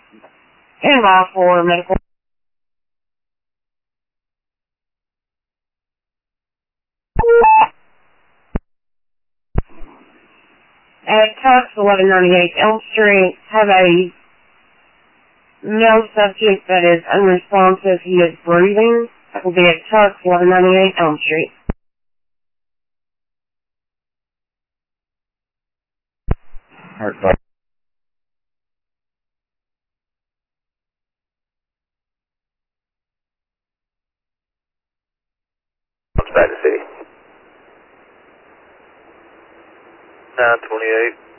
Panama for medical. At Tux 1198 Elm Street, have a male subject that is unresponsive. He is breathing. That will be at Tux 1198 Elm Street. Heart valve. Back to city. 928.